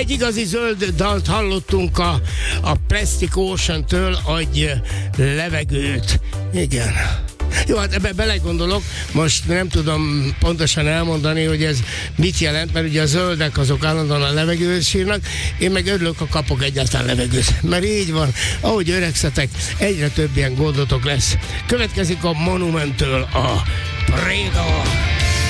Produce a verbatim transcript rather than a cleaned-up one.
Egy igazi zöld dalt hallottunk a, a Plastic Ocean-től, adj levegőt. Igen. Jó, hát ebbe belegondolok, most nem tudom pontosan elmondani, hogy ez mit jelent, mert ugye a zöldek azok állandóan a levegőt sírnak, én meg örülök, ha kapok egyáltalán levegőt, mert így van, ahogy öregszetek, egyre több ilyen gondotok lesz. Következik a Monumenttől a Préda.